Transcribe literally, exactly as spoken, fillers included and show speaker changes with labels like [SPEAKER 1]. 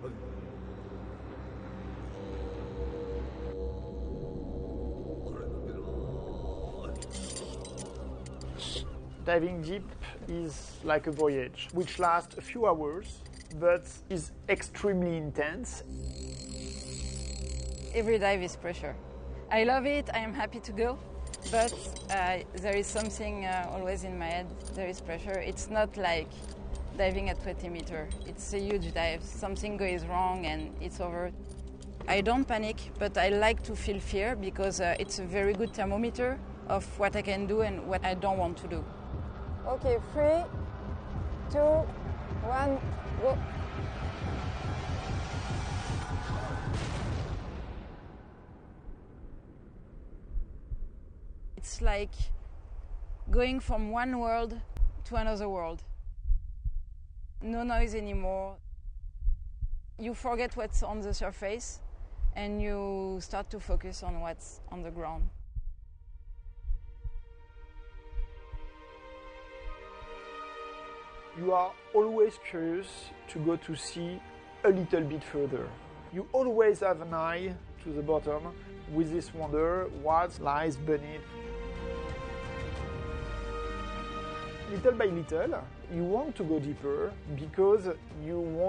[SPEAKER 1] Diving deep is like a voyage, which lasts a few hours, but is extremely intense.
[SPEAKER 2] Every dive is pressure. I love it, I am happy to go, but uh, there is something uh, always in my head, there is pressure. It's not like diving at twenty meters. It's a huge dive. Something goes wrong and it's over. I don't panic, but I like to feel fear because uh, it's a very good thermometer of what I can do and what I don't want to do. Okay, three, two, one, go. It's like going from one world to another world. No noise anymore. You forget what's on the surface and you start to focus on what's on the ground.
[SPEAKER 1] You are always curious to go to see a little bit further. You always have an eye to the bottom with this wonder what lies beneath. Little by little, you want to go deeper because you want